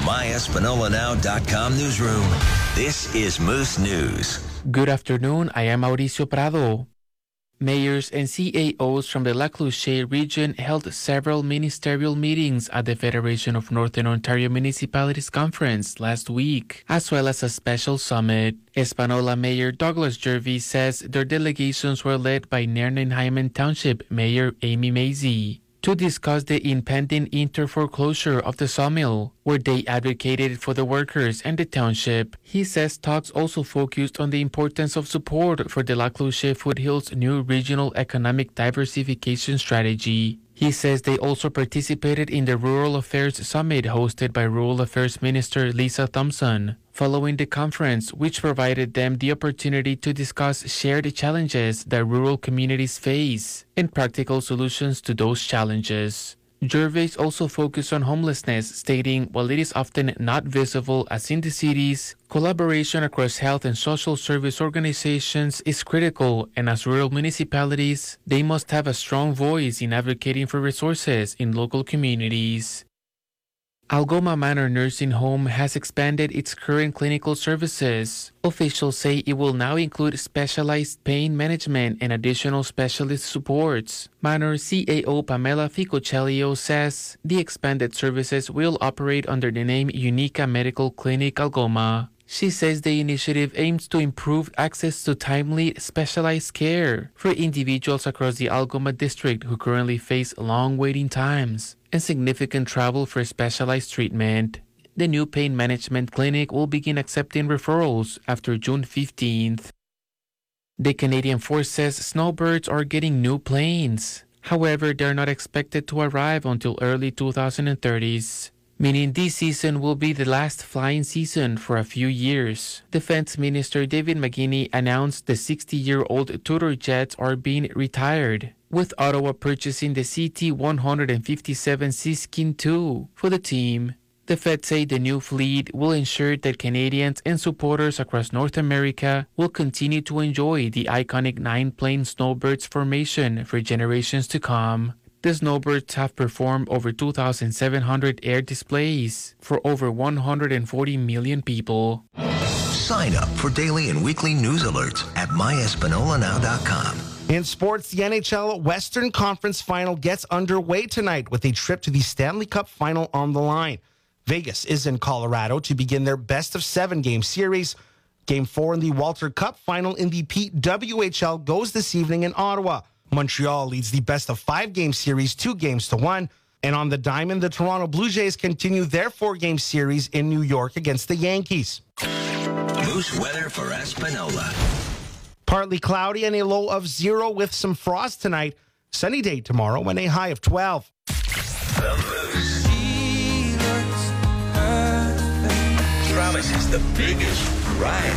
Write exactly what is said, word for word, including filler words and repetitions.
my espanola now dot com newsroom. This is Moose News. Good afternoon. I am Mauricio Prado. Mayors and C A Os from the La Cloche region held several ministerial meetings at the Federation of Northern Ontario Municipalities Conference last week, as well as a special summit. Espanola Mayor Douglas Jervie says their delegations were led by Nairn and Hyman Township Mayor Amy Mazie to discuss the impending inter-foreclosure of the sawmill, where they advocated for the workers and the township. He says talks also focused on the importance of support for the La Cloche Foothills' new regional economic diversification strategy. He says they also participated in the Rural Affairs Summit hosted by Rural Affairs Minister Lisa Thompson, following the conference, which provided them the opportunity to discuss shared challenges that rural communities face and practical solutions to those challenges. Gervais also focused on homelessness, stating while it is often not visible as in the cities, collaboration across health and social service organizations is critical, and as rural municipalities, they must have a strong voice in advocating for resources in local communities. Algoma Manor Nursing Home has expanded its current clinical services. Officials say it will now include specialized pain management and additional specialist supports. Manor C A O Pamela Ficocellio says the expanded services will operate under the name Unica Medical Clinic Algoma. She says the initiative aims to improve access to timely, specialized care for individuals across the Algoma district who currently face long waiting times and significant travel for specialized treatment. The new pain management clinic will begin accepting referrals after June fifteenth. The Canadian Force says snowbirds are getting new planes. However, they are not expected to arrive until early twenty thirties. Meaning this season will be the last flying season for a few years. Defense Minister David McGuinty announced the sixty-year-old Tudor jets are being retired, with Ottawa purchasing the C T one fifty-seven Siskin two for the team. The Fed say the new fleet will ensure that Canadians and supporters across North America will continue to enjoy the iconic nine-plane Snowbirds formation for generations to come. The Snowbirds have performed over two thousand seven hundred air displays for over one hundred forty million people. Sign up for daily and weekly news alerts at my espanola now dot com. In sports, the N H L Western Conference Final gets underway tonight with a trip to the Stanley Cup Final on the line. Vegas is in Colorado to begin their best-of-seven-game series. Game four in the Walter Cup Final in the P W H L goes this evening in Ottawa. Montreal leads the best-of-five-game series two games to one. And on the diamond, the Toronto Blue Jays continue their four-game series in New York against the Yankees. Moose weather for Espanola. Partly cloudy and a low of zero with some frost tonight. Sunny day tomorrow and a high of twelve. The Moose. Promises the biggest ride.